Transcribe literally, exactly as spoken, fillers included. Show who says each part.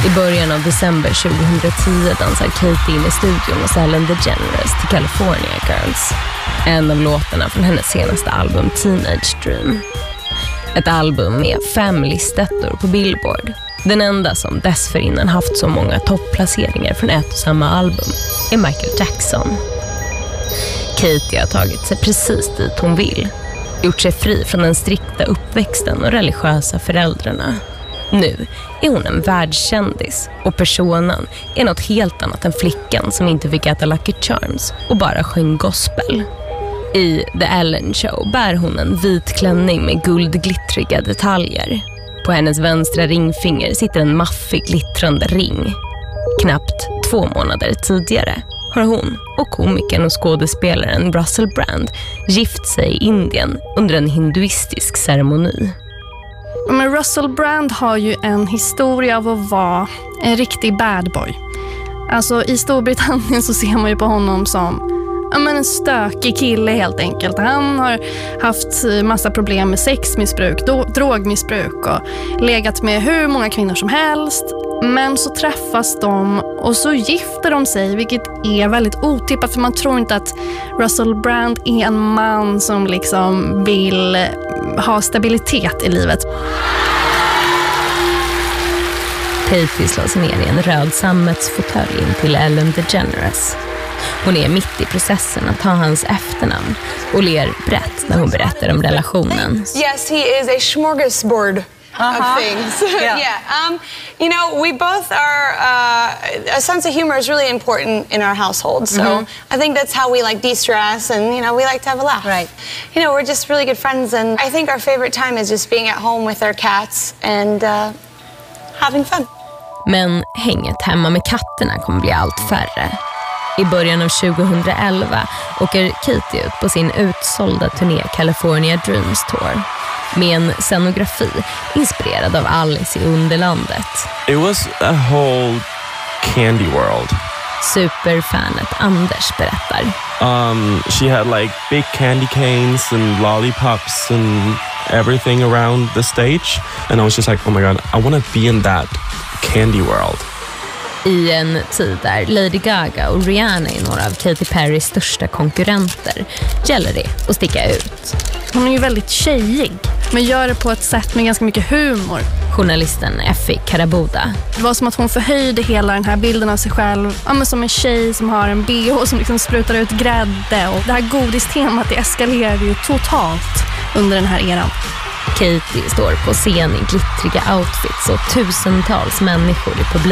Speaker 1: I början av december tjugohundratio dansar Katie in i studion hos Ellen DeGeneres till California Girls. En av låtarna från hennes senaste album Teenage Dream. Ett album med fem listettor på Billboard. Den enda som dessförinnan haft så många topplaceringar från ett och samma album är Michael Jackson. Katie har tagit sig precis dit hon vill. Gjort sig fri från den strikta uppväxten och religiösa föräldrarna. Nu är hon en världskändis och personen är något helt annat än flickan som inte fick äta Lucky Charms och bara sjöng gospel. I The Ellen Show bär hon en vit klänning med guldglittriga detaljer. På hennes vänstra ringfinger sitter en maffig glittrande ring. Knappt två månader tidigare har hon och komikern och skådespelaren Russell Brand gift sig i Indien under en hinduistisk ceremoni.
Speaker 2: Men Russell Brand har ju en historia av att vara en riktig bad boy. Alltså i Storbritannien så ser man ju på honom som ja, men en stökig kille helt enkelt. Han har haft massa problem med sexmissbruk, do- drogmissbruk och legat med hur många kvinnor som helst. Men så träffas de och så gifter de sig, vilket är väldigt otippat för man tror inte att Russell Brand är en man som liksom vill ha stabilitet i livet.
Speaker 1: Katie slår sig ner i en röd sammetsfåtölj in till Ellen DeGeneres. Hon är mitt i processen att ta hans efternamn och ler brett när hon berättar om relationen.
Speaker 3: Yes, he is a smorgasbord uh-huh. of things. Yeah. yeah. Um, you know, we both are, uh, a sense of humor is really important in our household. So mm-hmm. I think that's how we like de-stress and, you know, we like to have a laugh.
Speaker 4: Right.
Speaker 3: You know, we're just really good friends. And I think our favorite time is just being at home with our cats and uh, having fun.
Speaker 1: Men hänget hemma med katterna kommer bli allt färre. I början av tjugohundraelva åker Katie ut på sin utsålda turné California Dreams Tour med en scenografi inspirerad av Alice i Underlandet.
Speaker 5: It was a whole candy world.
Speaker 1: Superfanet Anders berättar.
Speaker 5: Um, she had like big candy canes and lollipops and everything around the stage. And I was just like, oh my God, I want to be in that candy world.
Speaker 1: I en tid där Lady Gaga och Rihanna är några av Katy Perrys största konkurrenter gäller det att sticka ut.
Speaker 2: Hon är ju väldigt tjejig, men gör det på ett sätt med ganska mycket humor.
Speaker 1: Journalisten Effie Karabuda.
Speaker 2: Det var som att hon förhöjde hela den här bilden av sig själv ja, men som en tjej som har en B H som liksom sprutar ut grädde. Och det här godistemat det eskalerade ju totalt under den här eran.
Speaker 1: Katie står på scen i glittriga outfits och tusentals människor i publiken.